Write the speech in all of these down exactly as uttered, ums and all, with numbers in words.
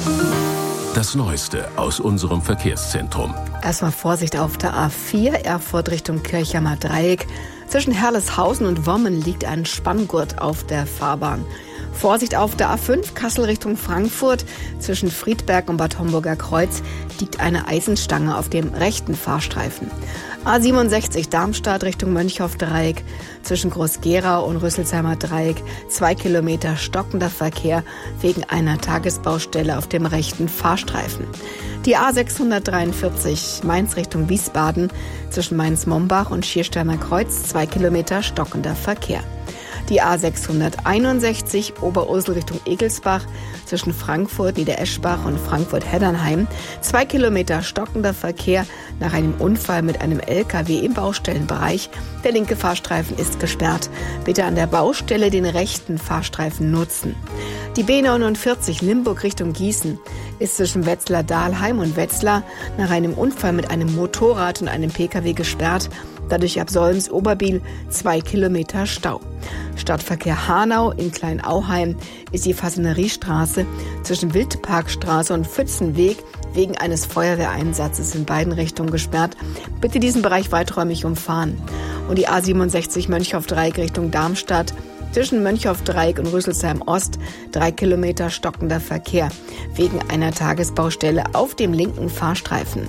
Das Neueste aus unserem Verkehrszentrum. Erstmal Vorsicht auf der A vier, Erfurt Richtung Kirchheimer Dreieck. Zwischen Herleshausen und Wommen liegt ein Spanngurt auf der Fahrbahn. Vorsicht auf der A fünf, Kassel Richtung Frankfurt. Zwischen Friedberg und Bad Homburger Kreuz liegt eine Eisenstange auf dem rechten Fahrstreifen. A siebenundsechzig, Darmstadt Richtung Mönchhoff-Dreieck. Zwischen Groß-Gerau und Rüsselsheimer Dreieck zwei Kilometer stockender Verkehr wegen einer Tagesbaustelle auf dem rechten Fahrstreifen. Die A sechshundertdreiundvierzig, Mainz Richtung Wiesbaden. Zwischen Mainz-Mombach und Schiersteiner Kreuz zwei Kilometer stockender Verkehr. Die A sechshunderteinundsechzig, Oberursel Richtung Egelsbach, zwischen Frankfurt, Niedereschbach und Frankfurt-Heddernheim. Zwei Kilometer stockender Verkehr nach einem Unfall mit einem L K W im Baustellenbereich. Der linke Fahrstreifen ist gesperrt. Bitte an der Baustelle den rechten Fahrstreifen nutzen. Die B neunundvierzig, Limburg Richtung Gießen, ist zwischen Wetzlar-Dahlheim und Wetzlar nach einem Unfall mit einem Motorrad und einem P K W gesperrt. Dadurch ab Solms-Oberbiel zwei Kilometer Stau. Stadtverkehr Hanau in Kleinauheim ist die Fasaneriestraße zwischen Wildparkstraße und Pfützenweg wegen eines Feuerwehreinsatzes in beiden Richtungen gesperrt. Bitte diesen Bereich weiträumig umfahren. Und die A siebenundsechzig Mönchhoff-Dreieck Richtung Darmstadt zwischen Mönchhoff-Dreieck und Rüsselsheim Ost drei Kilometer stockender Verkehr wegen einer Tagesbaustelle auf dem linken Fahrstreifen.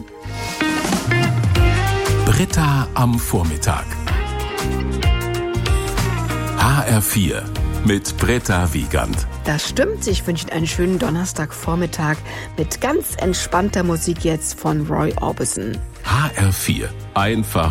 Britta am Vormittag. H R vier mit Britta Wiegand. Das stimmt. Ich wünsche Ihnen einen schönen Donnerstagvormittag mit ganz entspannter Musik jetzt von Roy Orbison. H R vier. Einfach